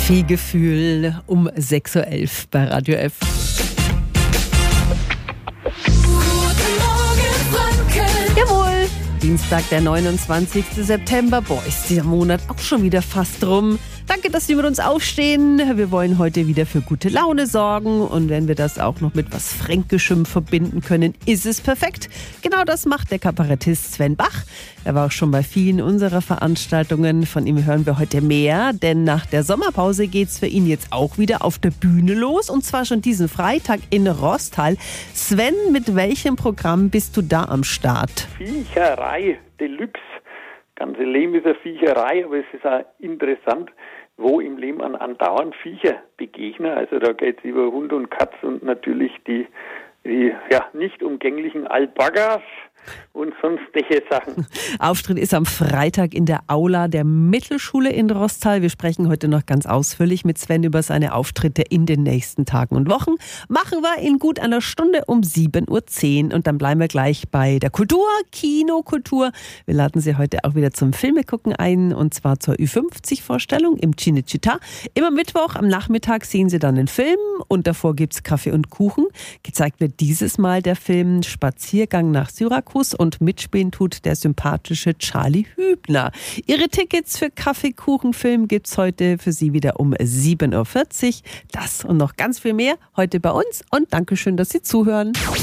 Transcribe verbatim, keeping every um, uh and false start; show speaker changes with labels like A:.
A: Ski-Gefühl um sechs Uhr elf bei Radio F. Jawohl, Dienstag, der neunundzwanzigsten September. Boah, ist dieser Monat auch schon wieder fast rum. Danke, dass Sie mit uns aufstehen. Wir wollen heute wieder für gute Laune sorgen. Und wenn wir das auch noch mit was Fränkischem verbinden können, ist es perfekt. Genau das macht der Kabarettist Sven Bach. Er war auch schon bei vielen unserer Veranstaltungen. Von ihm hören wir heute mehr, denn nach der Sommerpause geht's für ihn jetzt auch wieder auf der Bühne los. Und zwar schon diesen Freitag in Rosthal. Sven, mit welchem Programm bist du da am Start?
B: Viecherei Deluxe. Ganze Leben ist eine Viecherei, aber es ist auch interessant, wo im Leben an andauernd Viecher begegnen. Also da geht es über Hund und Katz und natürlich die, die ja, nicht umgänglichen Alpakas und sonstige Sachen.
A: Auftritt ist am Freitag in der Aula der Mittelschule in Rosthal. Wir sprechen heute noch ganz ausführlich mit Sven über seine Auftritte in den nächsten Tagen und Wochen. Machen wir in gut einer Stunde um sieben Uhr zehn. Und dann bleiben wir gleich bei der Kultur, Kinokultur. Wir laden Sie heute auch wieder zum Filmegucken ein, und zwar zur Ü fünfzig Vorstellung im Cinecittà. Immer Mittwoch am Nachmittag sehen Sie dann den Film und davor gibt es Kaffee und Kuchen. Gezeigt wird dieses Mal der Film Spaziergang nach Syrakus. Und mitspielen tut der sympathische Charlie Hübner. Ihre Tickets für Kaffeekuchenfilm gibt's heute für Sie wieder um sieben Uhr vierzig. Das und noch ganz viel mehr heute bei uns. Und Dankeschön, dass Sie zuhören.